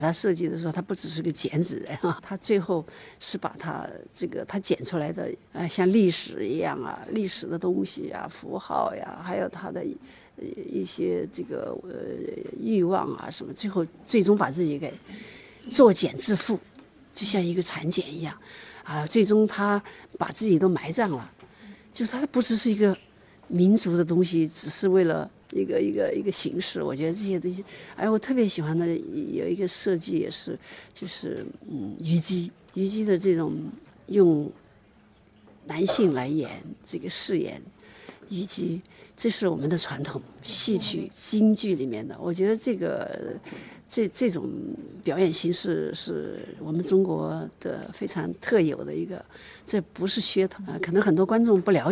他设计的时候，他不只是个剪纸人啊，他最后是把他他剪出来的，像历史一样啊，历史的东西啊，符号呀，还有他的一些欲望啊什么，最终把自己给作茧自缚，就像一个蚕茧一样啊，最终他把自己都埋葬了，就是他不只是一个民族的东西，只是为了一个形式。我觉得这些东西，我特别喜欢的有一个设计也是，就是虞姬的这种用男性来演这个饰演虞姬，这是我们的传统戏曲京剧里面的。我觉得这种表演形式是我们中国的非常特有的一个，这不是噱头啊，可能很多观众不了解。